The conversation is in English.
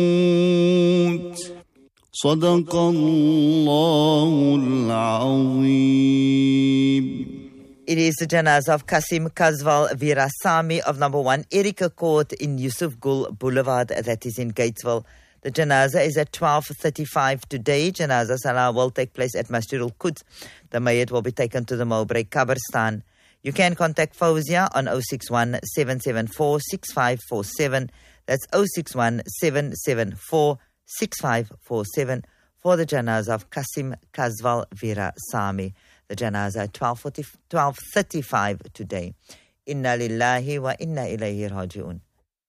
صدق الله العظيم. It is the janazah of Qasim Kazval Virasamy of number 1 Erika Court in Yusuf Gul Boulevard, that is in Gatesville. The janazah is at 12:35 today. Janazah Salah will take place at Masjid al-Quds. The mayyit will be taken to the Mowbray Qabristan. You can contact Fawzia on 061 774 6547. That's 061 774 6547 for the janazah of Qasim Kazval Virasamy. The janazah at 12:35 today. Inna lillahi wa inna ilayhi raji'un.